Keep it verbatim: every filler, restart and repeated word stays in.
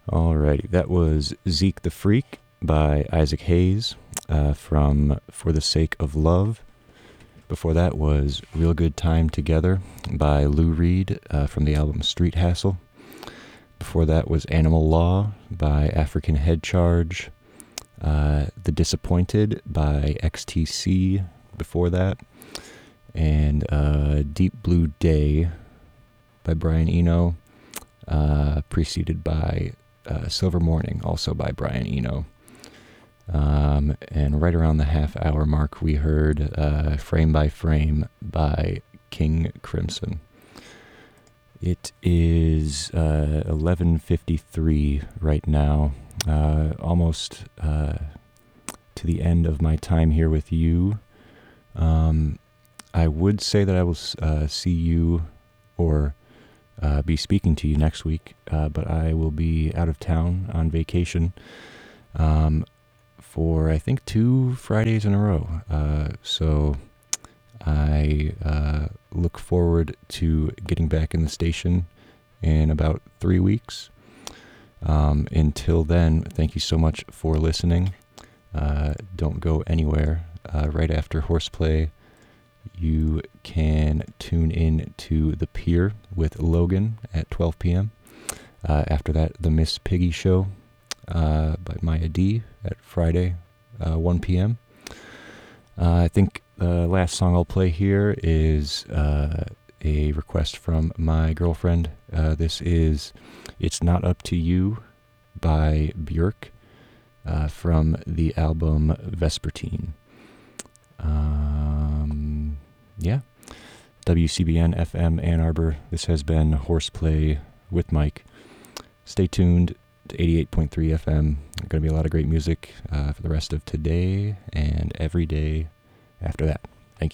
Alrighty, that was Zeke the Freak by Isaac Hayes uh, from For the Sake of Love. Before that was Real Good Time Together by Lou Reed uh, from the album Street Hassle. Before that was Animal Law by African Head Charge. Uh, the Disappointed by X T C before that. And uh, Deep Blue Day by Brian Eno, uh, preceded by uh, Silver Morning, also by Brian Eno. Um, and right around the half hour mark, we heard uh, Frame by Frame by King Crimson. It is uh, eleven fifty-three right now, uh, almost uh, to the end of my time here with you. Um, I would say that I will uh, see you or uh, be speaking to you next week, uh, but I will be out of town on vacation um, for, I think, two Fridays in a row. Uh, so I uh, look forward to getting back in the station in about three weeks. Um, until then, thank you so much for listening. Uh, don't go anywhere. Uh, right after Horseplay, you can tune in to The Pier with Logan at twelve p.m. Uh, after that, The Miss Piggy Show uh, by Maya D at Friday, uh, one p.m. Uh, I think the last song I'll play here is uh, a request from my girlfriend. Uh, this is It's Not Up to You by Björk uh, from the album Vespertine. Um, yeah. W C B N F M Ann Arbor. This has been Horseplay with Mike. Stay tuned to eighty-eight point three F M. Going to be a lot of great music uh, for the rest of today and every day after that.